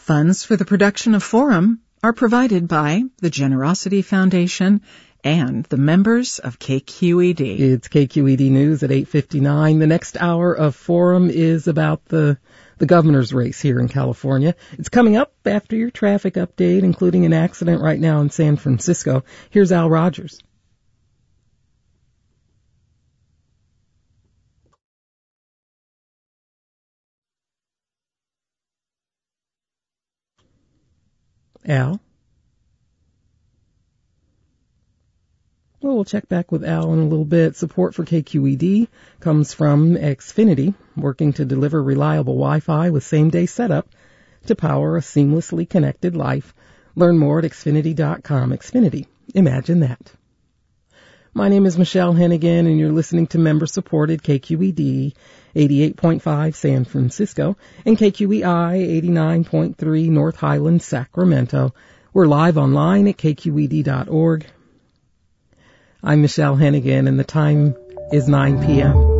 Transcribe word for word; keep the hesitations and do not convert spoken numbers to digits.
Funds for the production of Forum are provided by the Generosity Foundation and the members of K Q E D. It's K Q E D News at eight fifty-nine. The next hour of Forum is about the the governor's race here in California. It's coming up after your traffic update, including an accident right now in San Francisco. Here's Al Rogers. Al? Well, we'll check back with Al in a little bit. Support for K Q E D comes from Xfinity, working to deliver reliable Wi-Fi with same-day setup to power a seamlessly connected life. Learn more at Xfinity dot com. Xfinity. Imagine that. My name is Michelle Hennigan, and you're listening to member-supported K Q E D eighty-eight point five San Francisco and K Q E I eighty-nine point three North Highlands, Sacramento. We're live online at K Q E D dot org. I'm Michelle Hennigan, and the time is nine p.m.